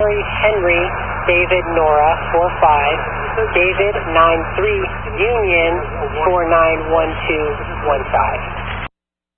Mary Henry, David Nora 45, David 93, Union 491215.